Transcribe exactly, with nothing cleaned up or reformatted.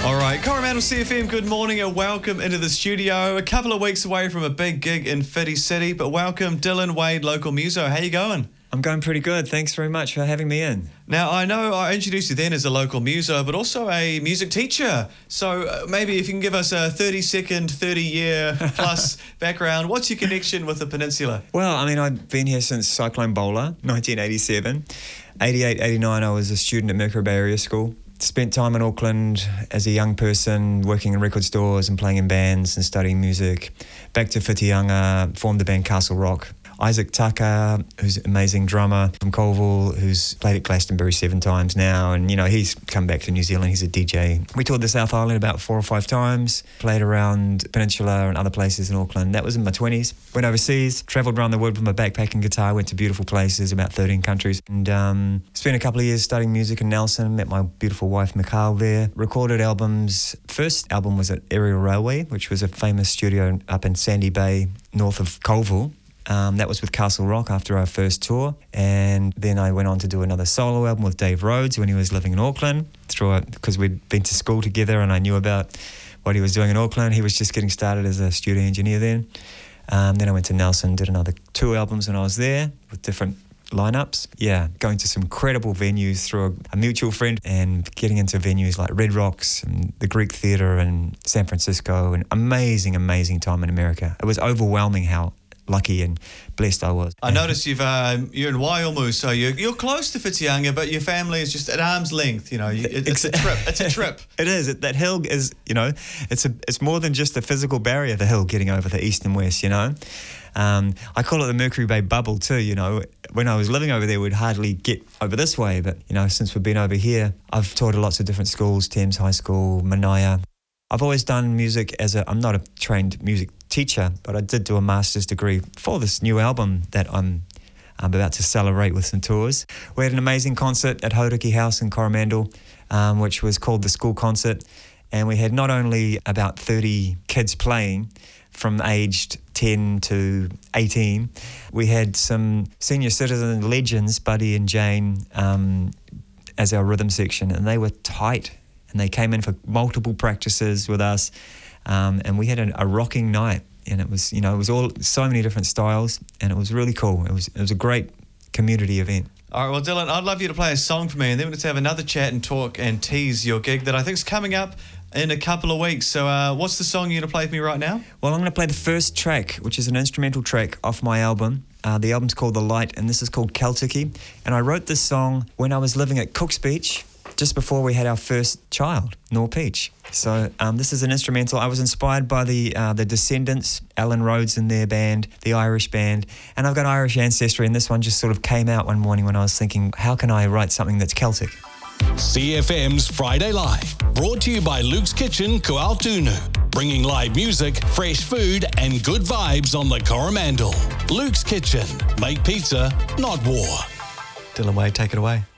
All right, Coromandel C F M, good morning and welcome into the studio. A couple of weeks away from a big gig in Whiti City, but welcome Dylan Wade, local muso. How you going? I'm going pretty good. Thanks very much for having me in. Now, I know I introduced you then as a local muso, but also a music teacher. So uh, maybe if you can give us a thirty-second, thirty-year plus background, what's your connection with the peninsula? Well, I mean, I've been here since Cyclone Bowler, nineteen eighty-seven. eighty-eight, eighty-nine, I was a student at Mercury Bay Area School. Spent time in Auckland as a young person, working in record stores and playing in bands and studying music. Back to Whitianga, formed the band Castle Rock. Isaac Tucker, who's an amazing drummer from Colville, who's played at Glastonbury seven times now, and you know, he's come back to New Zealand, he's a D J. We toured the South Island about four or five times, played around Peninsula and other places in Auckland. That was in my twenties. Went overseas, travelled around the world with my backpack and guitar, went to beautiful places, about thirteen countries, and um, spent a couple of years studying music in Nelson, met my beautiful wife Mikhail there, recorded albums. First album was at Aerial Railway, which was a famous studio up in Sandy Bay, north of Colville. Um, that was with Castle Rock after our first tour, and then I went on to do another solo album with Dave Rhodes when he was living in Auckland, through it because we'd been to school together and I knew about what he was doing in Auckland. He was just getting started as a studio engineer then. Um, then I went to Nelson, did another two albums when I was there with different lineups. Yeah, going to some incredible venues through a, a mutual friend and getting into venues like Red Rocks and the Greek Theatre in San Francisco, and amazing, amazing time in America. It was overwhelming how lucky and blessed I was. I noticed you've uh, you're in Waiumu, so you're you're close to Whitianga, but your family is just at arm's length. You know, you, it, it's a trip. It's a trip. It is. It, that hill is. You know, it's a. It's more than just a physical barrier. The hill getting over the east and west. You know, um, I call it the Mercury Bay bubble too. You know, when I was living over there, we'd hardly get over this way, but you know, since we've been over here, I've taught at lots of different schools: Thames High School, Manaya. I've always done music as a. I'm not a trained music teacher, but I did do a master's degree for this new album that I'm, I'm about to celebrate with some tours. We had an amazing concert at Hauriki House in Coromandel, um, which was called the School Concert, and we had not only about thirty kids playing from aged ten to eighteen, we had some senior citizen legends, Buddy and Jane, um, as our rhythm section, and they were tight, and they came in for multiple practices with us. Um, and we had a, a rocking night, and it was, you know, it was all so many different styles, and it was really cool. It was it was a great community event. All right, well, Dylan, I'd love you to play a song for me, and then we're going to have another chat and talk and tease your gig that I think is coming up in a couple of weeks. So uh, what's the song you're going to play for me right now? Well, I'm going to play the first track, which is an instrumental track off my album. Uh, the album's called The Light, and this is called Celtic. And I wrote this song when I was living at Cook's Beach, just before we had our first child, Nor Peach. So um, this is an instrumental. I was inspired by the uh, the Descendants, Alan Rhodes and their band, the Irish band, and I've got Irish ancestry, and this one just sort of came out one morning when I was thinking, how can I write something that's Celtic? C F M's Friday Live, brought to you by Luke's Kitchen, Kuautunu, bringing live music, fresh food and good vibes on the Coromandel. Luke's Kitchen, make pizza, not war. Dylan Wade, take it away.